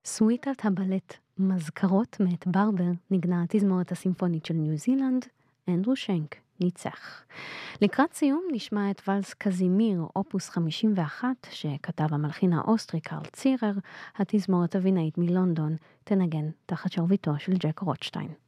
סוויטת הבלט מזכרות מאת ברבר נגנה התזמורת הסימפונית של ניו זילנד, אנדרו שנק ניצח. לקראת סיום נשמע את ולס קזימיר אופוס 51 שכתב המלחין האוסטרי קרל צירר, התזמורת הווינאית מלונדון תנגן תחת שרביטו של ג'ק רוטשטיין.